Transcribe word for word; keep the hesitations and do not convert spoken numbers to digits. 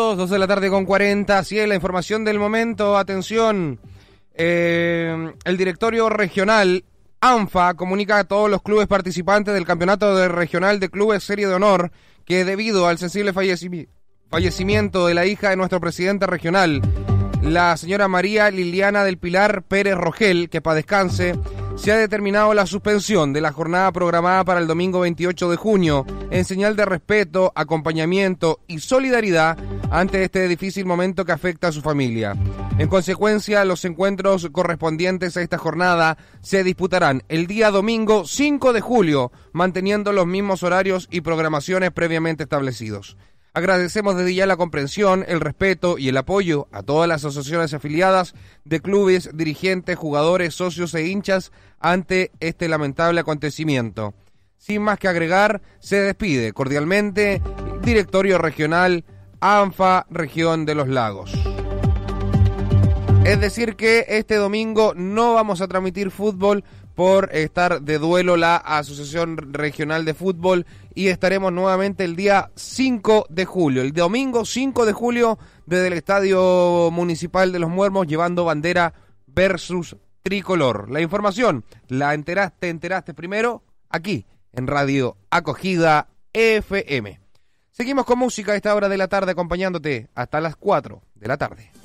minutos, dos de la tarde con cuarenta, así es la información del momento. Atención, eh, el directorio regional ANFA comunica a todos los clubes participantes del campeonato de regional de clubes Serie de Honor que debido al sensible fallecimi- fallecimiento de la hija de nuestro presidente regional, la señora María Liliana del Pilar Pérez Rogel, que para descanse, se ha determinado la suspensión de la jornada programada para el domingo veintiocho de junio, en señal de respeto, acompañamiento y solidaridad ante este difícil momento que afecta a su familia. En consecuencia, los encuentros correspondientes a esta jornada se disputarán el día domingo cinco de julio, manteniendo los mismos horarios y programaciones previamente establecidos. Agradecemos desde ya la comprensión, el respeto y el apoyo a todas las asociaciones afiliadas de clubes, dirigentes, jugadores, socios e hinchas ante este lamentable acontecimiento. Sin más que agregar, se despide cordialmente Directorio Regional ANFA Región de los Lagos. Es decir que este domingo no vamos a transmitir fútbol por estar de duelo la Asociación Regional de Fútbol y estaremos nuevamente el día cinco de julio, el domingo cinco de julio desde el Estadio Municipal de Los Muermos llevando bandera versus tricolor. La información la enteraste, te enteraste primero aquí en Radio Acogida F M. Seguimos con música a esta hora de la tarde acompañándote hasta las cuatro de la tarde.